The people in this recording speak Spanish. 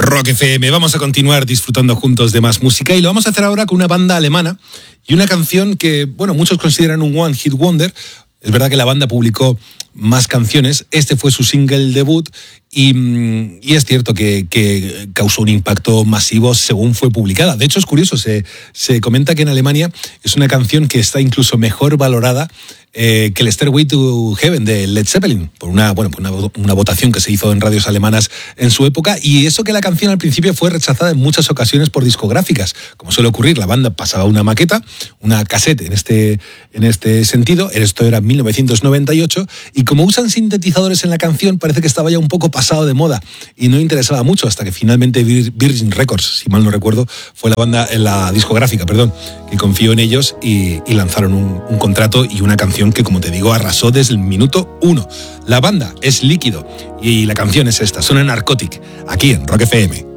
Rock FM. Vamos a continuar disfrutando juntos de más música y lo vamos a hacer ahora con una banda alemana y una canción que, bueno, muchos consideran un One Hit Wonder. Es verdad que la banda publicó más canciones. Este fue su single debut y es cierto que causó un impacto masivo según fue publicada. De hecho, es curioso, se comenta que en Alemania es una canción que está incluso mejor valorada que el Stairway to Heaven de Led Zeppelin, por una votación que se hizo en radios alemanas en su época, y eso que la canción al principio fue rechazada en muchas ocasiones por discográficas. Como suele ocurrir, la banda pasaba una maqueta, una cassette en este sentido, esto era en 1998, y como usan sintetizadores en la canción, parece que estaba ya un poco pasado de moda y no interesaba mucho, hasta que finalmente Virgin Records, si mal no recuerdo, fue la discográfica, que confió en ellos y lanzaron un contrato y una canción que, como te digo, arrasó desde el minuto 1. La banda es Líquido y la canción es esta, suena Narcotic, aquí en Rock FM.